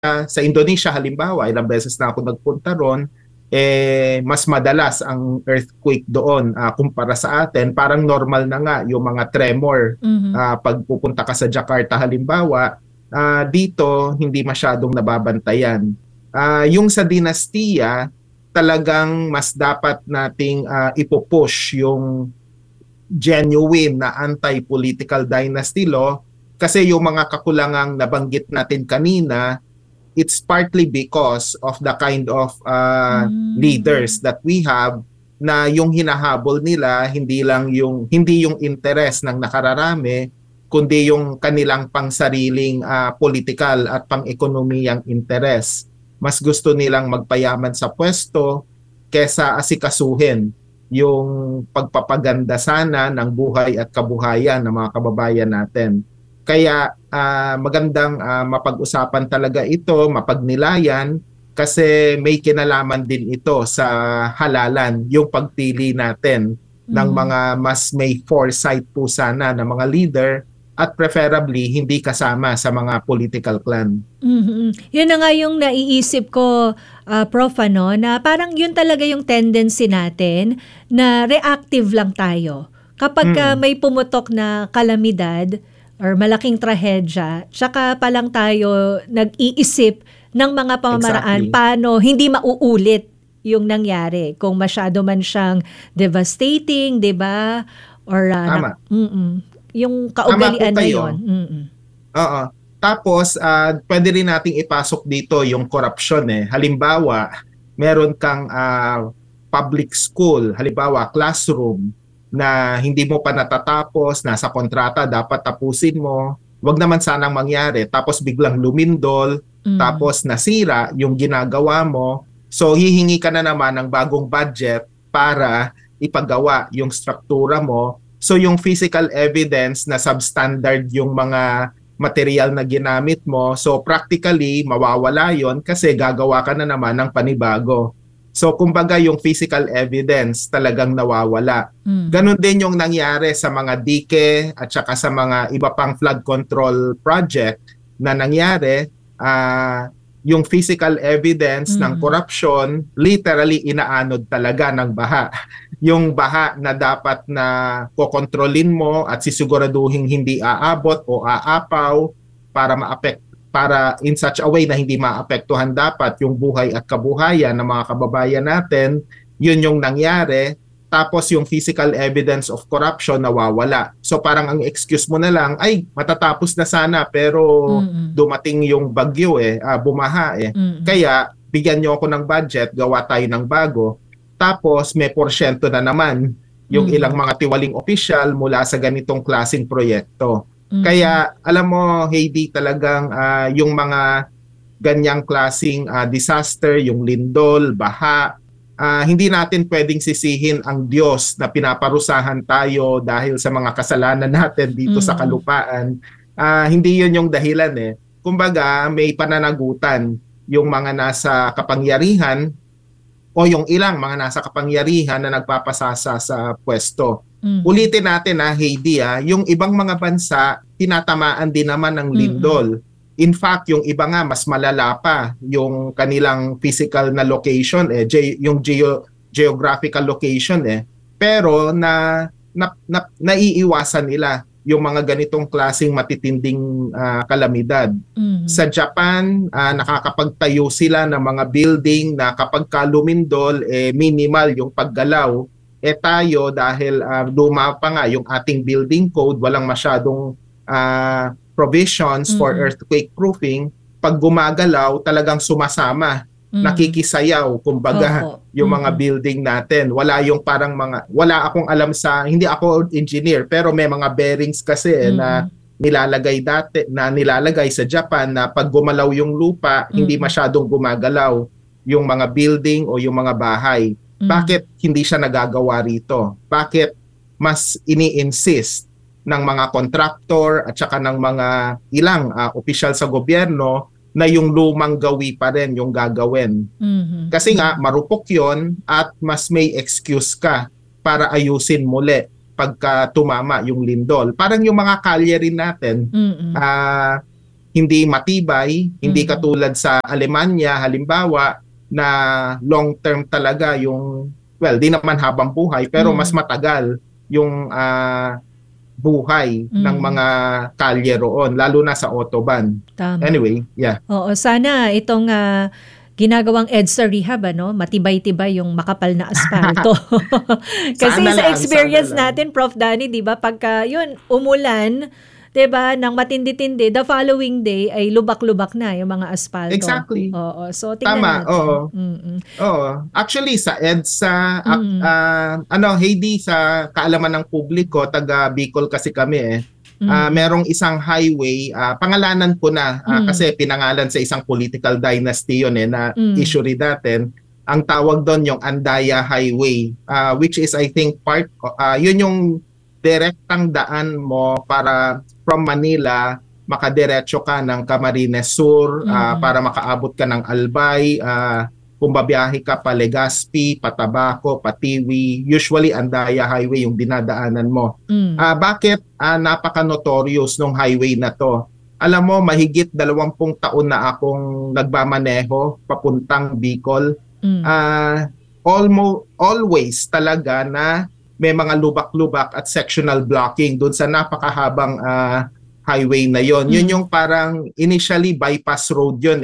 sa Indonesia halimbawa, ilang beses na ako nagpunta ron, mas madalas ang earthquake doon kumpara sa atin. Parang normal na nga yung mga tremor. Pag pupunta ka sa Jakarta halimbawa, dito hindi masyadong nababantayan. Yung sa dinastiya, talagang mas dapat nating ipupush yung genuine na anti-political dynasty law kasi yung mga kakulangang nabanggit natin kanina, it's partly because of the kind of leaders that we have na yung hinahabol nila hindi yung interes ng nakararami kundi yung kanilang pangsariling political at pang-ekonomiyang interes. Mas gusto nilang magpayaman sa pwesto kesa asikasuhin yung pagpapaganda sana ng buhay at kabuhayan ng mga kababayan natin. Kaya magandang mapag-usapan talaga ito, mapagnilayan, kasi may kinalaman din ito sa halalan, yung pagpili natin ng mga mas may foresight po sana ng mga leader at preferably hindi kasama sa mga political clan. Yun na nga yung naiisip ko, Prof, na parang yun talaga yung tendency natin na reactive lang tayo. Kapag may pumutok na kalamidad or malaking trahedya, tsaka pa lang tayo nag-iisip ng mga pamamaraan paano hindi mauulit yung nangyari. Kung masyado man siyang devastating, di ba? Or yung kaugalian na yun. Oo. Tapos, pwede rin nating ipasok dito yung corruption. Halimbawa, meron kang public school, halimbawa classroom, na hindi mo pa natatapos, nasa kontrata, dapat tapusin mo. Wag naman sanang mangyari. Tapos biglang lumindol, tapos nasira yung ginagawa mo. So, hihingi ka na naman ng bagong budget para ipagawa yung struktura mo. So yung physical evidence na substandard yung mga material na ginamit mo, so practically mawawala yon kasi gagawa ka na naman ng panibago. So kumbaga yung physical evidence talagang nawawala. Ganon din yung nangyari sa mga dike at saka sa mga iba pang flood control project na nangyari. Yung physical evidence ng corruption, literally inaanod talaga ng baha. Yung baha na dapat na kokontrolin mo at sisiguraduhin hindi aabot o aapaw para in such a way na hindi maapektuhan dapat yung buhay at kabuhayan ng mga kababayan natin, yun yung nangyari. Tapos yung physical evidence of corruption nawawala. So parang ang excuse mo na lang, ay matatapos na sana pero dumating yung bagyo bumaha Kaya bigyan niyo ako ng budget, gawa tayo ng bago. Tapos may porsyento na naman yung ilang mga tiwaling opisyal mula sa ganitong klaseng proyekto. Kaya alam mo, Heidi, talagang yung mga ganyang klaseng disaster, yung lindol, baha, hindi natin pwedeng sisihin ang Diyos na pinaparusahan tayo dahil sa mga kasalanan natin dito sa kalupaan. Hindi yun yung dahilan Kumbaga, may pananagutan yung mga nasa kapangyarihan o yung ilang mga nasa kapangyarihan na nagpapasasa sa pwesto. Ulitin natin Heidi, yung ibang mga bansa, tinatamaan din naman ng lindol. In fact, yung iba nga mas malala pa yung kanilang physical na location, yung geographical location. Pero naiiwasan nila yung mga ganitong klaseng matitinding kalamidad. Sa Japan, nakakapagtayo sila ng mga building na kapag lumindol, minimal yung paggalaw. Tayo, dahil luma pa nga yung ating building code, walang masyadong provisions for earthquake proofing, pag gumagalaw, talagang sumasama. Nakikisayaw, kumbaga, yung mga building natin. Wala akong alam hindi ako engineer, pero may mga bearings kasi na nilalagay sa Japan na pag gumalaw yung lupa, hindi masyadong gumagalaw yung mga building o yung mga bahay. Bakit hindi siya nagagawa rito? Bakit mas ini-insist ng mga contractor at saka ng mga ilang opisyal sa gobyerno na yung lumang gawi pa rin yung gagawin? Kasi nga marupok yon at mas may excuse ka para ayusin muli pagka tumama yung lindol. Parang yung mga kalye rin natin, hindi matibay, hindi katulad sa Alemanya halimbawa na long term talaga yung, well, di naman habang buhay pero mas matagal yung buhay ng mga kalye roon, lalo na sa Autobahn. Tama. Anyway, yeah. Oo, sana itong ginagawang EDSA rehab, matibay-tibay yung makapal na asfalto. Kasi sa experience natin, Prof. Danny, di ba, pagka yun, umulan, di ba, nang matindi-tindi, the following day ay lubak-lubak na yung mga asfalto. Exactly. Oo, so tingnan natin. Oo. Oo. Actually, sa EDSA, Heidi, sa kaalaman ng publiko, taga Bicol kasi kami merong isang highway, pangalanan ko na kasi pinangalan sa isang political dynasty yun na issue rin natin. Ang tawag doon yung Andaya Highway, which is I think yun yung direktang daan mo para from Manila makadiretso ka ng Camarines Sur para makaabot ka ng Albay, kung babiyahe ka pa Legazpi, Patabaco, Patiwi, usually Andaya Highway yung dinadaanan mo. Bakit napaka-notorious nung highway na to? Alam mo, mahigit 20 taon na akong nagmamaneho papuntang Bicol. Always talaga na may mga lubak-lubak at sectional blocking doon sa napakahabang highway na yon. Yun yung parang initially bypass road yun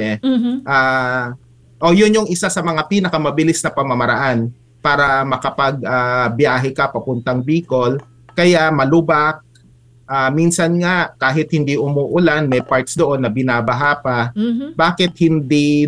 yun yung isa sa mga pinakamabilis na pamamaraan para makapag-biyahe ka papuntang Bicol. Kaya malubak. Minsan nga kahit hindi umuulan, may parts doon na binabaha pa. Bakit hindi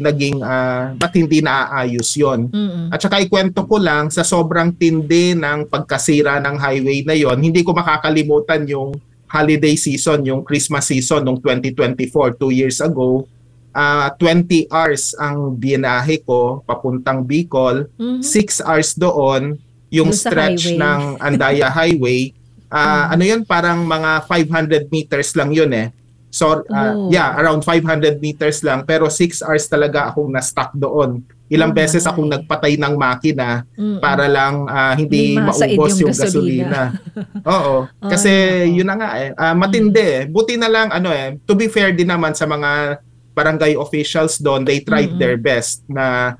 naaayos yon? At saka ikwento ko lang, sa sobrang tindi ng pagkasira ng highway na yon, hindi ko makakalimutan yung holiday season, yung Christmas season noong 2024, 2 years ago. 20 hours ang binahe ko papuntang Bicol, 6 hours doon yung stretch ng Andaya Highway. Ano yun, parang mga 500 meters lang yun So around 500 meters lang, pero 6 hours talaga akong na-stuck doon. Ilang beses akong nagpatay ng makina para lang hindi maubos yung gasolina. Oo, kasi yun na nga matindi Buti na lang to be fair din naman sa mga barangay officials doon, they tried their best na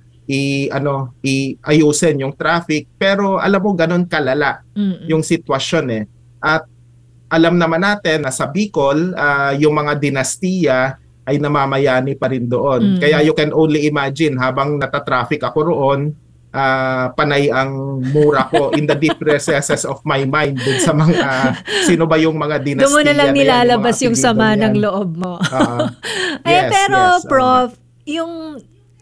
ayusin yung traffic, pero alam mo ganun kalala yung sitwasyon At alam naman natin na sa Bicol, yung mga dinastiya ay namamayani pa rin doon. Kaya you can only imagine, habang natatraffic ako roon, panay ang mura ko in the deep recesses of my mind dun sa mga sino ba yung mga dinastiya. Doon mo na lang nilalabas yung sama ng loob mo. Pero Prof, yung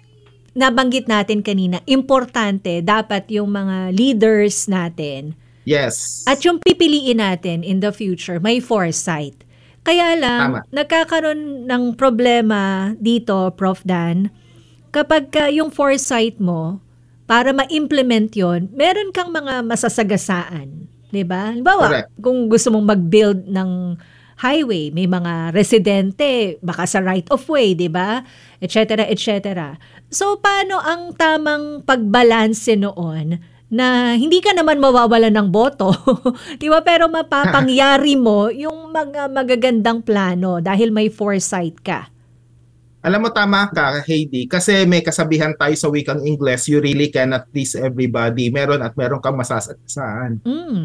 nabanggit natin kanina, importante dapat yung mga leaders natin. Yes. At yung pipiliin natin in the future, may foresight. Kaya lang, nagkakaroon ng problema dito, Prof. Dan, kapag yung foresight mo, para ma-implement yon, meron kang mga masasagasaan. Diba? Halimbawa, kung gusto mong mag-build ng highway, may mga residente, baka sa right of way, diba? Et cetera, et cetera. So, paano ang tamang pagbalanse noon na hindi ka naman mawawalan ng boto, di ba? Pero mapapangyari mo yung mga magagandang plano dahil may foresight ka. Alam mo, tama ka, Heidi, kasi may kasabihan tayo sa wikang Ingles, you really cannot please everybody. Meron kang masasagasaan.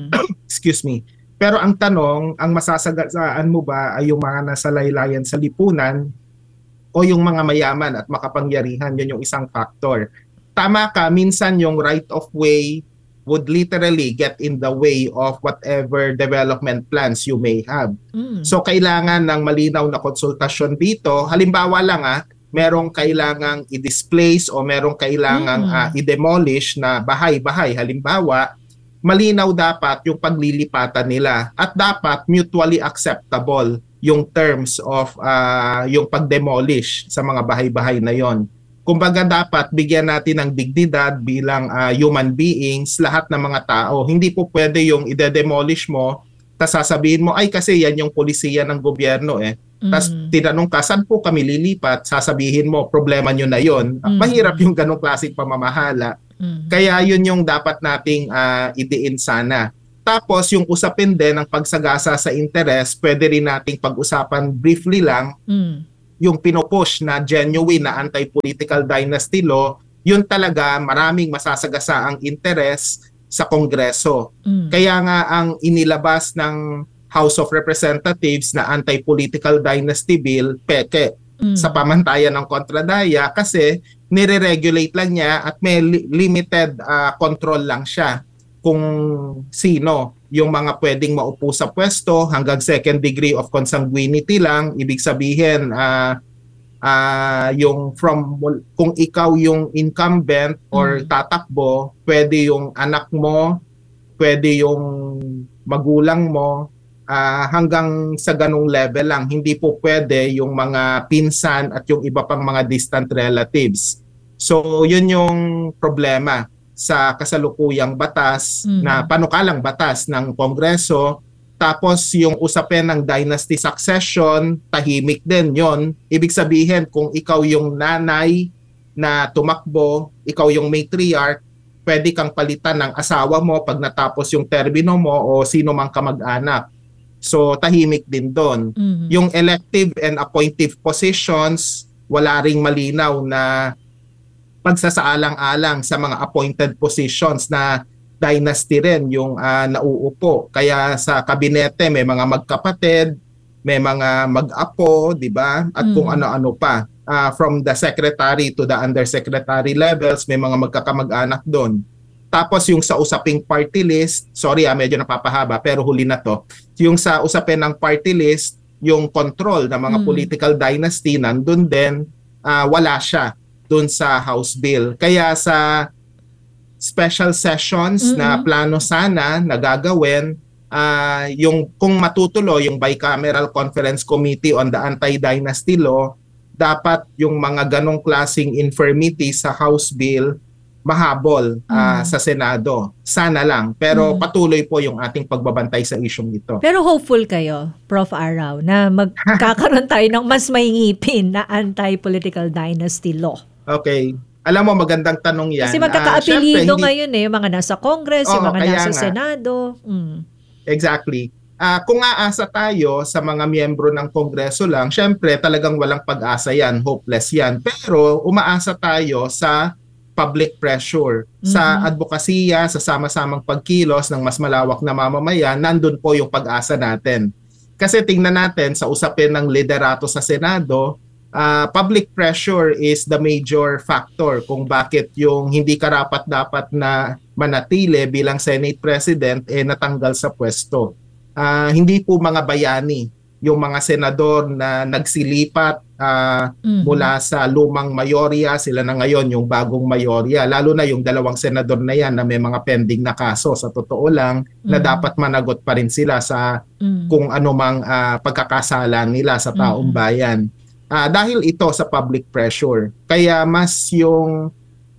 Excuse me. Pero ang tanong, ang masasagasaan mo ba ay yung mga nasa laylayan sa lipunan o yung mga mayaman at makapangyarihan? Yun yung isang factor. Tama ka, minsan yung right of way would literally get in the way of whatever development plans you may have. So kailangan ng malinaw na konsultasyon dito. Halimbawa lang merong kailangang i-displace o merong kailangang i-demolish na bahay-bahay. Halimbawa, malinaw dapat yung paglilipatan nila at dapat mutually acceptable yung terms of yung pag-demolish sa mga bahay-bahay na yon. Kumbaga dapat bigyan natin ng dignidad bilang human beings, lahat ng mga tao. Hindi po pwede yung ide-demolish mo, tas sasabihin mo, ay kasi yan yung polisiya ng gobyerno Tas tinanong ka, saan po kami lilipat? Sasabihin mo, problema nyo na yon. Mahirap yung ganong klaseng pamamahala. Kaya yun yung dapat nating idiin sana. Tapos yung usapin din ng pagsagasa sa interes, pwede rin nating pag-usapan briefly lang. yung pinopush na genuine na anti-political dynasty law, yun talaga maraming masasagasaang interes sa Kongreso. Kaya nga ang inilabas ng House of Representatives na anti-political dynasty bill, peke sa pamantayan ng kontradaya kasi nire-regulate lang niya at may limited control lang siya kung sino yung mga pwedeng maupo sa pwesto hanggang second degree of consanguinity lang. Ibig sabihin, yung kung ikaw yung incumbent or tatakbo, pwede yung anak mo, pwede yung magulang mo, hanggang sa ganung level lang. Hindi po pwede yung mga pinsan at yung iba pang mga distant relatives. So yun yung problema sa kasalukuyang batas na panukalang batas ng Kongreso. Tapos yung usapin ng dynasty succession, tahimik din yon. Ibig sabihin kung ikaw yung nanay na tumakbo, ikaw yung matriarch, pwede kang palitan ng asawa mo pag natapos yung termino mo o sino mang kamag-anak. So tahimik din doon. Yung elective and appointive positions, wala ring malinaw na pagsasaalang-alang sa mga appointed positions na dynasty rin yung nauupo. Kaya sa kabinete may mga magkapatid, may mga mag-apo, di ba? At kung ano-ano pa. From the secretary to the undersecretary levels, may mga magkakamag-anak doon. Tapos yung sa usaping party list, sorry medyo napapahaba pero huli na to. Yung sa usapin ng party list, yung control ng mga political dynasty nandun din, wala siya doon sa House Bill. Kaya sa special sessions na plano sana na gagawin, yung kung matutuloy yung Bicameral Conference Committee on the Anti-Dynasty Law, dapat yung mga ganong klaseng infirmity sa House Bill mahabol sa Senado. Sana lang. Pero patuloy po yung ating pagbabantay sa isyong ito. Pero hopeful kayo, Prof. Araw, na magkakaroon tayo ng mas maingipin na anti-political dynasty law. Okay. Alam mo, magandang tanong yan. Kasi magkaka-apelido ngayon yung mga nasa Congress, yung mga nasa Senado. Exactly. Kung aasa tayo sa mga miyembro ng Kongreso lang, syempre talagang walang pag-asa yan, hopeless yan. Pero umaasa tayo sa public pressure, sa advokasya, sa sama-samang pagkilos ng mas malawak na mamamayan, nandun po yung pag-asa natin. Kasi tingnan natin sa usapin ng liderato sa Senado, public pressure is the major factor kung bakit yung hindi karapat-dapat na manatili bilang Senate President natanggal sa pwesto. Hindi po mga bayani yung mga senador na nagsilipat mula sa lumang mayorya, sila na ngayon yung bagong mayorya. Lalo na yung dalawang senador na yan na may mga pending na kaso. Sa totoo lang, na dapat managot pa rin sila sa kung anumang pagkakasala nila sa taong bayan. Dahil ito sa public pressure. Kaya mas yung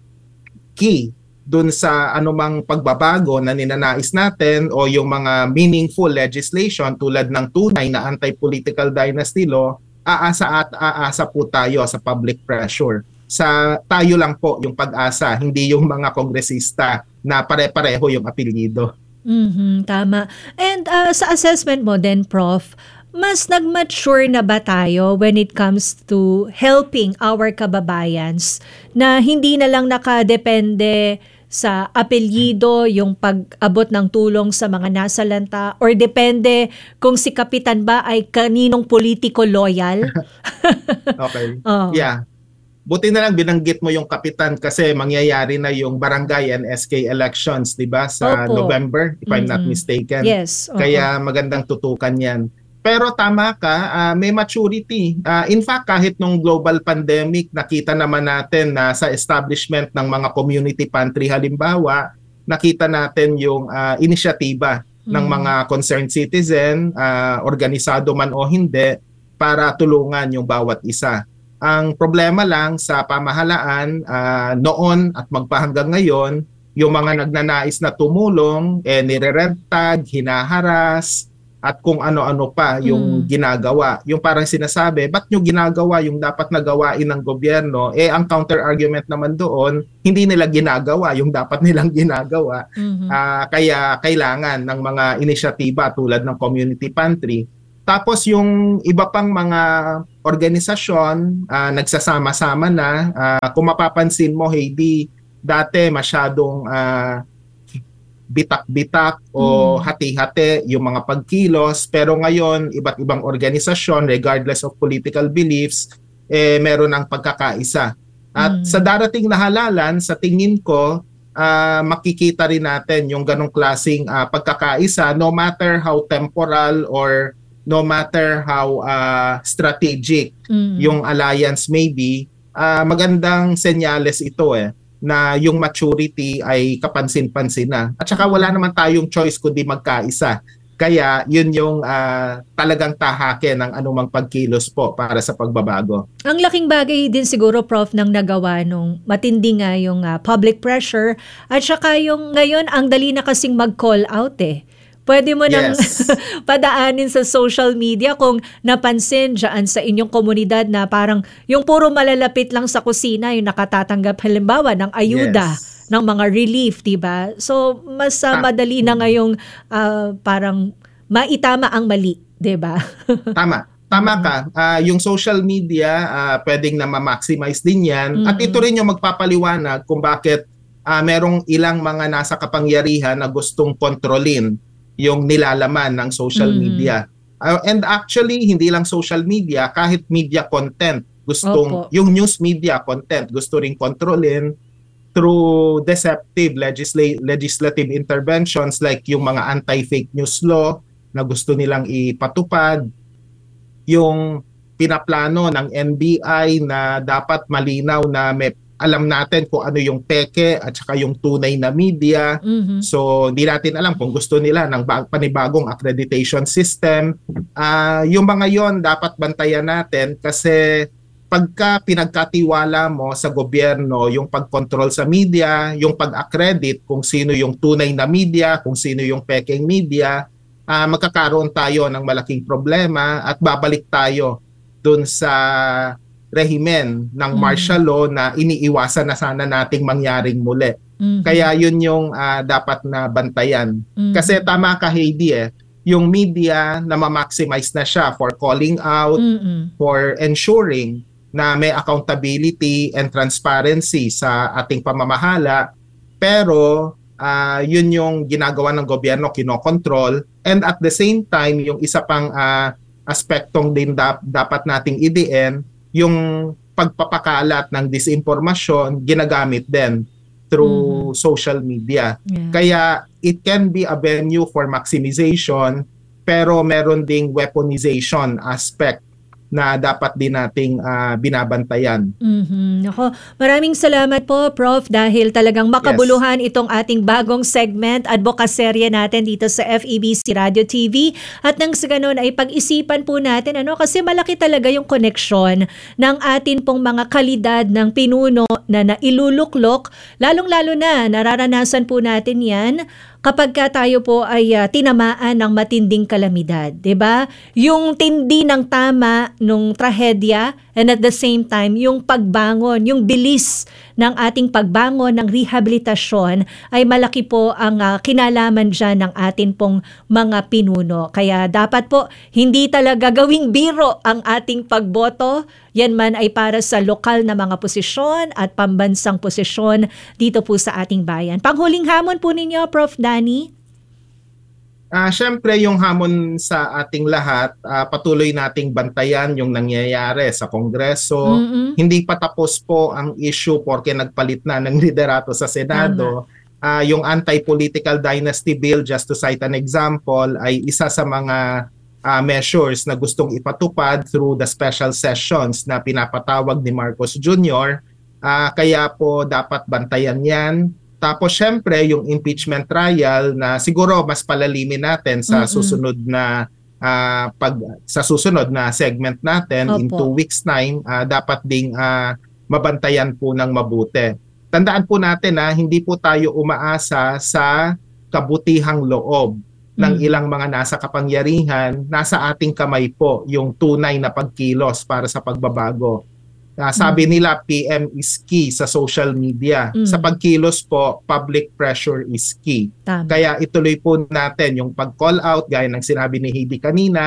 key dun sa anumang pagbabago na ninanais natin o yung mga meaningful legislation tulad ng tunay na anti-political dynasty law, aasa po tayo sa public pressure. Tayo lang po yung pag-asa, hindi yung mga kongresista na pare-pareho yung apelyido. Tama. And sa assessment mo din, Prof, mas nag-mature na ba tayo when it comes to helping our kababayans na hindi na lang nakadepende sa apelyido yung pag-abot ng tulong sa mga nasalanta or depende kung si kapitan ba ay kaninong politiko loyal? Okay. Yeah. Buti na lang binanggit mo yung kapitan kasi mangyayari na yung barangay and SK elections, 'di ba, sa November if I'm not mistaken. Yes. Kaya magandang tutukan 'yan. Pero tama ka, may maturity. In fact, kahit nung global pandemic, nakita naman natin na sa establishment ng mga community pantry halimbawa, nakita natin yung inisyatiba ng mga concerned citizen, organisado man o hindi, para tulungan yung bawat isa. Ang problema lang sa pamahalaan noon at magpahanggang ngayon, yung mga nagnanais na tumulong, nire-red tag, hinaharas, at kung ano-ano pa yung ginagawa. Yung parang sinasabi, ba't nyo ginagawa yung dapat na gawain ng gobyerno? Ang counter-argument naman doon, hindi nila ginagawa yung dapat nilang ginagawa. Kaya kailangan ng mga inisyatiba tulad ng community pantry. Tapos yung iba pang mga organisasyon, nagsasama-sama na. Kung mapapansin mo, Heidi, dati masyadong bitak-bitak o hati-hati yung mga pagkilos, pero ngayon iba't ibang organisasyon regardless of political beliefs meron ng pagkakaisa. At sa darating na halalan, sa tingin ko makikita rin natin yung ganong klaseng pagkakaisa, no matter how temporal or no matter how strategic yung alliance may be. Magandang senyales ito na yung maturity ay kapansin-pansin na. At saka wala naman tayong choice kundi magkaisa. Kaya yun yung talagang tahake ng anumang pagkilos po para sa pagbabago. Ang laking bagay din siguro, Prof, nang nagawa nung matindi nga yung public pressure at saka yung ngayon ang dali na kasing mag-call out Pwede mo nang padaanin sa social media kung napansin dyan sa inyong komunidad na parang yung puro malalapit lang sa kusina yung nakatatanggap halimbawa ng ayuda, ng mga relief, diba? So, mas madali na ngayong parang maitama ang mali, diba? Tama ka. Yung social media, pwedeng na ma-maximize din yan. At ito rin yung magpapaliwanag kung bakit merong ilang mga nasa kapangyarihan na gustong kontrolin yung nilalaman ng social media. And actually, hindi lang social media, kahit media content, yung news media content, gusto ring kontrolin through deceptive legislative interventions like yung mga anti-fake news law na gusto nilang ipatupad, yung pinaplano ng NBI na dapat malinaw na may alam natin kung ano yung peke at saka yung tunay na media. So, hindi natin alam kung gusto nila ng panibagong accreditation system. Yung mga yon dapat bantayan natin kasi pagka pinagkatiwala mo sa gobyerno yung pagkontrol sa media, yung pag-accredit kung sino yung tunay na media, kung sino yung pekeng media, magkakaroon tayo ng malaking problema at babalik tayo dun sa rehimen ng martial law na iniiwasan na sana nating mangyaring muli. Kaya yun yung dapat na bantayan. Kasi tama ka, Heidi, yung media na ma-maximize na siya for calling out, for ensuring na may accountability and transparency sa ating pamamahala. Pero yun yung ginagawa ng gobyerno, kinokontrol. And at the same time, yung isa pang aspektong din dapat nating idiin, yung pagpapakalat ng disinformation ginagamit din through social media. Kaya it can be a venue for maximization pero meron ding weaponization aspect na dapat din nating binabantayan. Ako, maraming salamat po, Prof, dahil talagang makabuluhan itong ating bagong segment, advocacerya natin dito sa FEBC Radio TV. At nang sa ganun ay pag-isipan po natin, kasi malaki talaga yung koneksyon ng atin pong mga kalidad ng pinuno na nailuluklok, lalong-lalo na nararanasan po natin yan kapag tayo po ay tinamaan ng matinding kalamidad, 'di ba? Yung tindi ng tama nung trahedya and at the same time yung pagbangon, yung bilis ng ating pagbangon ng rehabilitasyon ay malaki po ang kinalaman diyan ng atin pong mga pinuno. Kaya dapat po hindi talaga gawing biro ang ating pagboto. Yan man ay para sa lokal na mga posisyon at pambansang posisyon dito po sa ating bayan. Panghuling hamon po ninyo, Prof. Danny? Siyempre yung hamon sa ating lahat, patuloy nating bantayan yung nangyayari sa Kongreso. Hindi pa tapos po ang issue porque nagpalit na ng liderato sa Senado. Yung anti-political dynasty bill, just to cite an example, ay isa sa mga measures na gustong ipatupad through the special sessions na pinapatawag ni Marcos Jr. Kaya po dapat bantayan yan. Tapos syempre yung impeachment trial na siguro mas palalimin natin sa susunod na sa susunod na segment natin. In 2 weeks time, dapat ding mabantayan po ng mabuti. Tandaan po natin na hindi po tayo umaasa sa kabutihang loob ng ilang mga nasa kapangyarihan. Nasa ating kamay po yung tunay na pagkilos para sa pagbabago. Sabi nila PM is key sa social media. Sa pagkilos po, public pressure is key. Kaya ituloy po natin yung pag-call out, gaya ng sinabi ni Heidi kanina,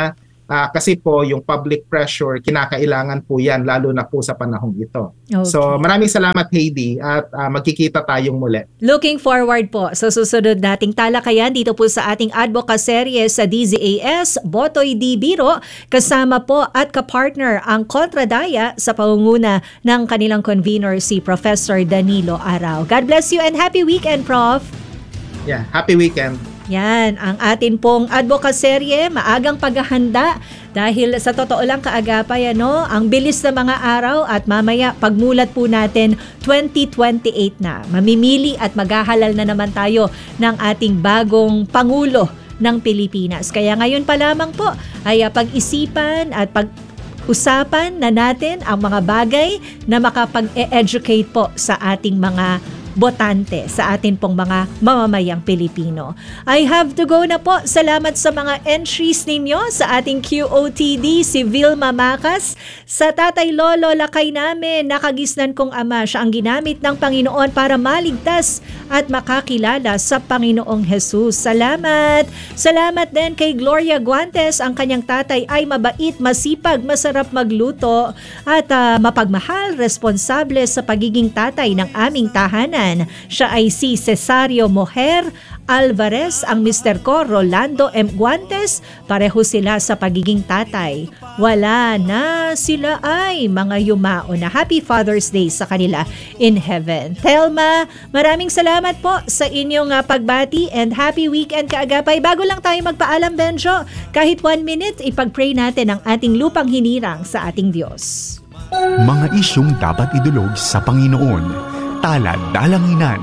Kasi po yung public pressure, kinakailangan po yan lalo na po sa panahong ito. Okay. So maraming salamat Heidi at magkikita tayong muli. Looking forward po sa susunod nating talakayan dito po sa ating advocaserye sa DZAS, Botoy D. Biro, kasama po at kapartner ang Kontradaya sa pangunguna ng kanilang convener si Professor Danilo Arao. God bless you and happy weekend, Prof! Yeah, happy weekend! Yan, ang atin pong advocaserye, maagang paghahanda dahil sa totoo lang kaagapay, ang bilis na mga araw at mamaya pagmulat po natin 2028 na. Mamimili at maghahalal na naman tayo ng ating bagong Pangulo ng Pilipinas. Kaya ngayon pa lamang po ay pag-isipan at pag-usapan na natin ang mga bagay na makapag-educate po sa ating mga botante, sa atin pong mga mamamayang Pilipino. I have to go na po. Salamat sa mga entries ninyo sa ating QOTD, si Vilma Macas. Sa tatay Lolo Lakay namin, nakagisnan kong ama, siya ang ginamit ng Panginoon para maligtas at makakilala sa Panginoong Jesus. Salamat! Salamat din kay Gloria Guantes, ang kanyang tatay ay mabait, masipag, masarap magluto at mapagmahal, responsable sa pagiging tatay ng aming tahanan. Siya ay si Cesario Moher Alvarez, ang mister ko, Rolando M. Guantes. Pareho sila sa pagiging tatay. Wala na, sila ay mga yumao na. Happy Father's Day sa kanila in heaven. Thelma, maraming salamat po sa inyong pagbati and happy weekend kaagapay. Bago lang tayo magpaalam, Benjo, kahit 1 minute, ipag-pray natin ang ating lupang hinirang sa ating Diyos. Mga isyong dapat idulog sa Panginoon. Tala Dalanginan.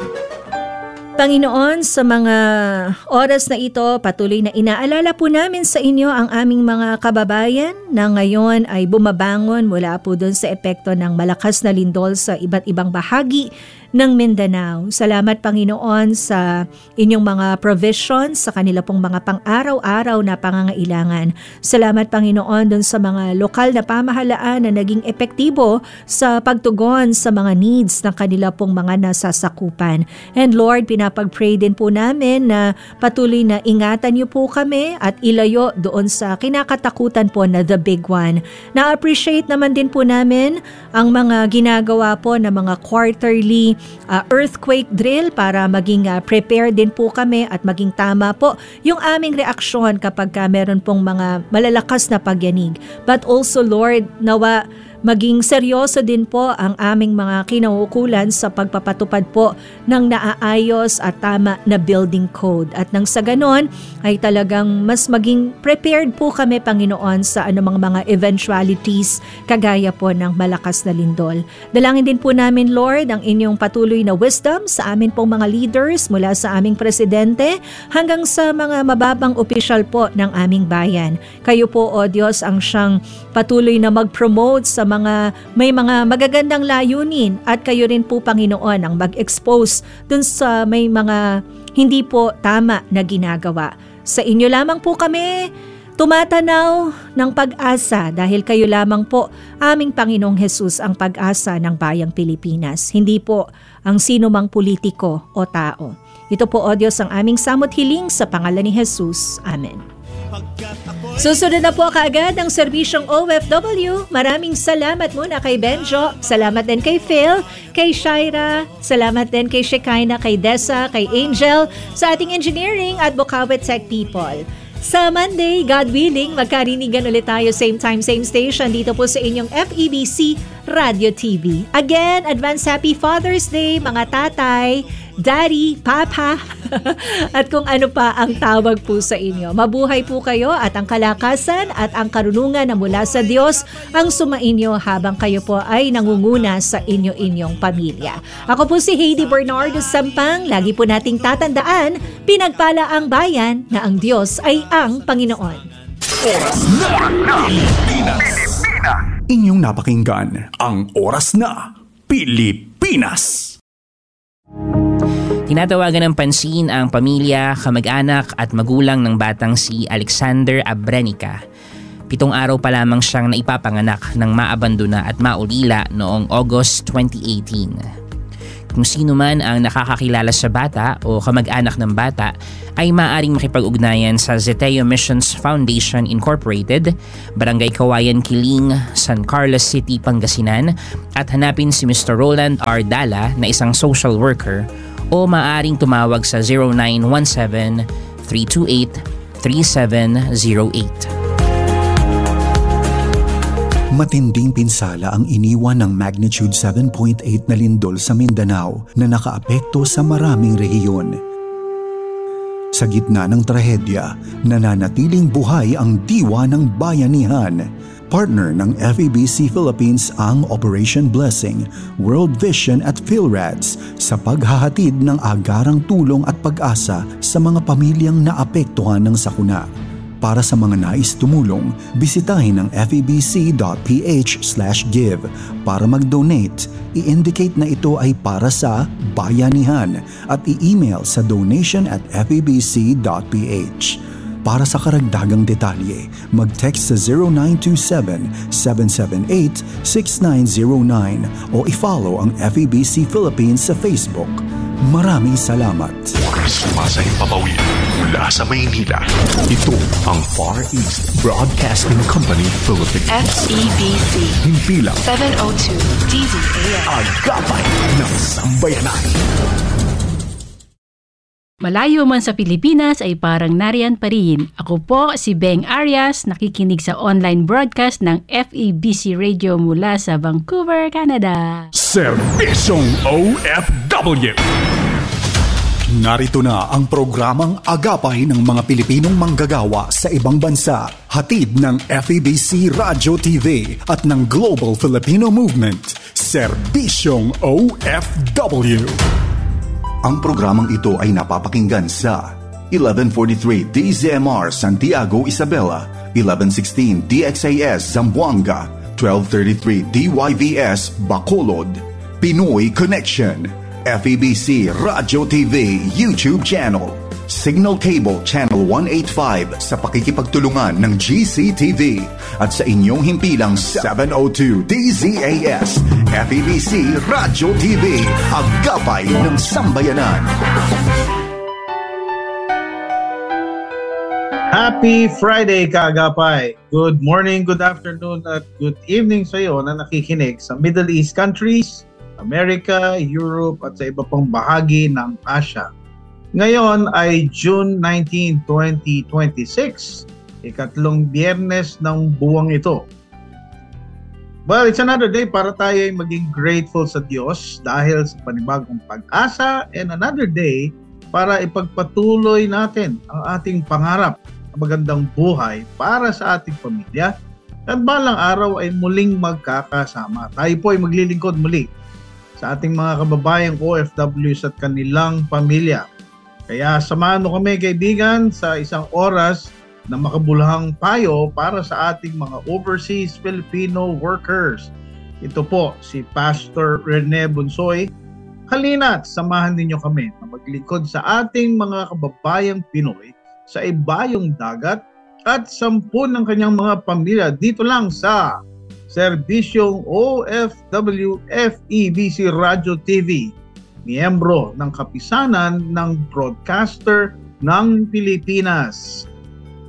Panginoon, sa mga oras na ito, patuloy na inaalala po namin sa inyo ang aming mga kababayan na ngayon ay bumabangon mula po doon sa epekto ng malakas na lindol sa iba't ibang bahagi ng Mindanao. Salamat Panginoon sa inyong mga provisions, sa kanila pong mga pang-araw-araw na pangangailangan. Salamat Panginoon doon sa mga lokal na pamahalaan na naging epektibo sa pagtugon sa mga needs ng kanila pong mga nasasakupan. And Lord, pinapag-pray din po namin na patuloy na ingatan niyo po kami at ilayo doon sa kinakatakutan po na the big one. Na-appreciate naman din po namin ang mga ginagawa po na mga quarterly earthquake drill para maging prepared din po kami at maging tama po yung aming reaksyon kapag meron pong mga malalakas na pagyanig. But also Lord, nawa maging seryoso din po ang aming mga kinauukulan sa pagpapatupad po ng naaayos at tama na building code. At nang sa ganon ay talagang mas maging prepared po kami Panginoon sa anumang mga eventualities kagaya po ng malakas na lindol. Dalangin din po namin Lord ang inyong patuloy na wisdom sa amin pong mga leaders mula sa aming presidente hanggang sa mga mababang opisyal po ng aming bayan. Kayo po o Diyos ang siyang patuloy na mag-promote sa mga may mga magagandang layunin at kayo rin po Panginoon ang mag-expose dun sa may mga hindi po tama na ginagawa. Sa inyo lamang po kami tumatanaw ng pag-asa dahil kayo lamang po aming Panginoong Jesus ang pag-asa ng bayang Pilipinas. Hindi po ang sino mang politiko o tao. Ito po o Diyos ang aming samot hiling sa pangalan ni Jesus. Amen. Susunod na po kaagad ang serbisyong OFW. Maraming salamat muna kay Benjo. Salamat din kay Phil, kay Shaira. Salamat din kay Shekinah, kay Dessa, kay Angel, sa ating engineering at Bukawi Tech people. Sa Monday, God willing, magkarinigan ulit tayo same time, same station dito po sa inyong FEBC Radio TV. Again, advance happy Father's Day mga tatay, daddy, papa, at kung ano pa ang tawag po sa inyo. Mabuhay po kayo at ang kalakasan at ang karunungan na mula sa Diyos ang sumainyo habang kayo po ay nangunguna sa inyo-inyong pamilya. Ako po si Heidi Bernardo Sampang. Lagi po nating tatandaan, pinagpala ang bayan na ang Diyos ay ang Panginoon. Oras na Pilipinas. Inyong napakinggan ang Oras na Pilipinas. Tinatawagan ng pansin ang pamilya, kamag-anak at magulang ng batang si Alexander Abrenica. 7 araw pa lamang siyang naipapanganak nang maabandona at maulila noong August 2018. Kung sino man ang nakakakilala sa bata o kamag-anak ng bata ay maaaring makipag-ugnayan sa Zeteo Missions Foundation Incorporated, Barangay Kawayan Kiling, San Carlos City, Pangasinan at hanapin si Mr. Roland R. Dala na isang social worker o maaaring tumawag sa 0917-328-3708. Matinding pinsala ang iniwan ng magnitude 7.8 na lindol sa Mindanao na nakaapekto sa maraming rehiyon. Sa gitna ng trahedya, nananatiling buhay ang diwa ng bayanihan. Partner ng FEBC Philippines ang Operation Blessing, World Vision at PhilRads sa paghahatid ng agarang tulong at pag-asa sa mga pamilyang naapektuhan ng sakuna. Para sa mga nais tumulong, bisitahin ang febc.ph/give. Para mag-donate, i-indicate na ito ay para sa bayanihan at i-email sa donation@febc.ph. Para sa karagdagang detalye, mag-text sa 0927-778-6909 o i-follow ang FEBC Philippines sa Facebook. Maraming salamat. Sumasahing papawid mula sa Maynila. Ito ang Far East Broadcasting Company Philippines. FEBC. Himpilang 702 DZAM. Agapay ng Sambayanan. Malayo man sa Pilipinas ay parang nariyan pa rin. Ako po si Beng Arias, nakikinig sa online broadcast ng FEBC Radio mula sa Vancouver, Canada. Serbisyong OFW. Narito na ang programang Agapay ng mga Pilipinong manggagawa sa ibang bansa. Hatid ng FEBC Radio TV at ng Global Filipino Movement. Serbisyong OFW. Ang programang ito ay napapakinggan sa 1143 DZMR Santiago, Isabela, 1116 DXAS Zamboanga, 1233 DYVS Bacolod. Pinoy Connection, FEBC Radio TV YouTube channel, Signal Cable Channel 185 sa pakikipagtulungan ng GCTV at sa inyong himpilang 702 DZAS FEBC Radio TV, Agapay ng Sambayanan. Happy Friday, kaagapay! Good morning, good afternoon, at good evening sa iyo na nakikinig sa Middle East countries, America, Europe, at sa iba pang bahagi ng Asia. Ngayon ay June 19, 2026, ikatlong biyernes ng buwang ito. Well, it's another day para tayo ay maging grateful sa Diyos dahil sa panibagong pag-asa, and another day para ipagpatuloy natin ang ating pangarap na magandang buhay para sa ating pamilya at balang araw ay muling magkakasama. Tayo po ay maglilingkod muli sa ating mga kababayang OFWs at kanilang pamilya. Kaya samahan mo kami, kaibigan, sa isang oras na makabuluhang payo para sa ating mga overseas Filipino workers. Ito po si Pastor Rene Bunsoy. Halina't samahan ninyo kami na maglingkod sa ating mga kababayang Pinoy sa ibayong dagat at 10 ng kanyang mga pamilya dito lang sa Serbisyong OFW FEBC Radio TV, miyembro ng kapisanan ng broadcaster ng Pilipinas.